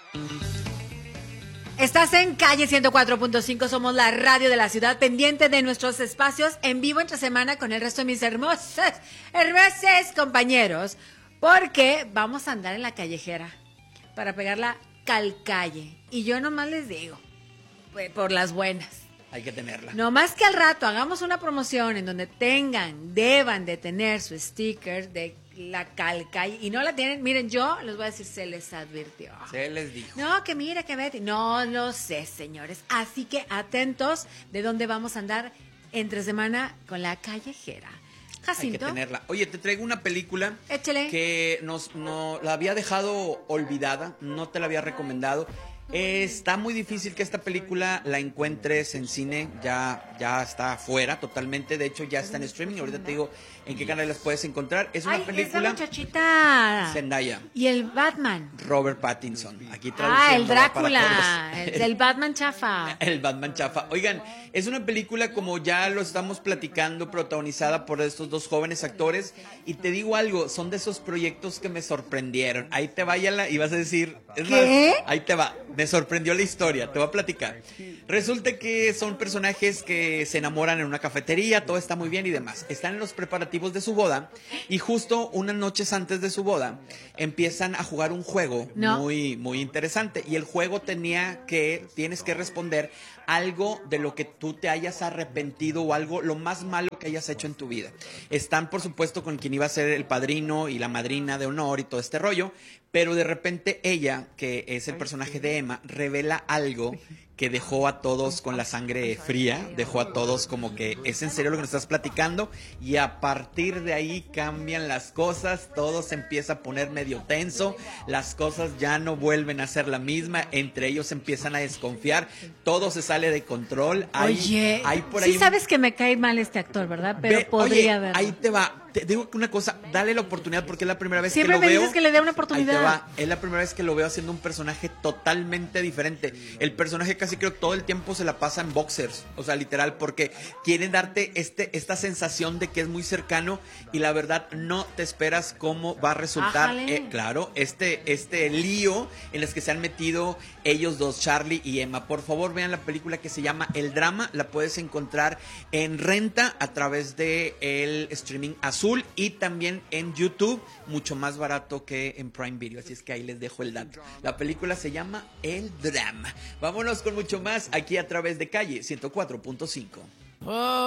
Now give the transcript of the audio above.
Estás en Calle 104.5, somos la radio de la ciudad, pendiente de nuestros espacios en vivo entre semana con el resto de mis hermosos compañeros, porque vamos a andar en la callejera para pegar la calcalle. Y yo nomás les digo, pues, por las buenas. Hay que tenerla. No más que al rato hagamos una promoción en donde deban de tener su sticker de la calcalle y no la tienen, miren, yo les voy a decir, se les advirtió. Se les dijo. No, que mira, que vete. No lo sé, señores. Así que atentos de dónde vamos a andar entre semana con la callejera. Jacinto. Hay que tenerla. Oye, te traigo una película. Échale. Que no la había dejado olvidada, no te la había recomendado. Está muy difícil que esta película la encuentres en cine, ya está fuera totalmente, de hecho ya está en streaming, ahorita te digo en qué canal las puedes encontrar. Es una película... Esa muchachita. Zendaya. Y el Batman. Robert Pattinson. Aquí traduciendo el Drácula. para todos. El Batman chafa. El Batman chafa. Oigan, es una película, como ya lo estamos platicando, protagonizada por estos dos jóvenes actores. Y te digo algo, son de esos proyectos que me sorprendieron. Ahí te vaya y vas a decir... ¿Qué? Más, ahí te va. Me sorprendió la historia, te voy a platicar. Resulta que son personajes que se enamoran en una cafetería, todo está muy bien y demás. Están en los preparativos de su boda y justo unas noches antes de su boda empiezan a jugar un juego muy, muy interesante. Y el juego tienes que responder algo de lo que tú te hayas arrepentido o algo, lo más malo que hayas hecho en tu vida. Están, por supuesto, con quien iba a ser el padrino y la madrina de honor y todo este rollo, pero de repente ella, que es el personaje de Emma, revela algo que dejó a todos con la sangre fría, dejó a todos como que, ¿es en serio lo que nos estás platicando? Y a partir de ahí cambian las cosas, todo se empieza a poner medio tenso, las cosas ya no vuelven a ser la misma, entre ellos empiezan a desconfiar, todo se sale de control. Oye, hay por ahí sí sabes que me cae mal este actor, ¿verdad? Pero podría verlo. Ahí te va. Te digo una cosa, dale la oportunidad porque es la primera vez Siempre que lo veo. Siempre me dices que le dé una oportunidad. Ahí te va. Es la primera vez que lo veo haciendo un personaje totalmente diferente. El personaje casi creo que todo el tiempo se la pasa en boxers, o sea, literal, porque quieren darte esta sensación de que es muy cercano y la verdad no te esperas cómo va a resultar, claro, este lío en el que se han metido ellos dos, Charlie y Emma. Por favor, vean la película que se llama El Drama, la puedes encontrar en renta a través de el streaming Azul y también en YouTube, mucho más barato que en Prime Video, así es que ahí les dejo el dato. La película se llama El Drama. Vámonos con mucho más aquí a través de Calle 104.5.